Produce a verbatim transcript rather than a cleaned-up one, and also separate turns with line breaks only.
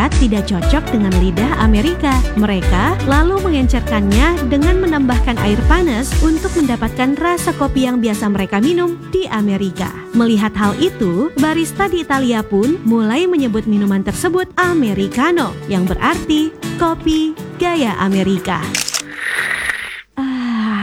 terlihat tidak cocok dengan lidah Amerika. Mereka lalu mengencerkannya dengan menambahkan air panas untuk mendapatkan rasa kopi yang biasa mereka minum di Amerika. Melihat hal itu, barista di Italia pun mulai menyebut minuman tersebut Americano, yang berarti kopi gaya Amerika.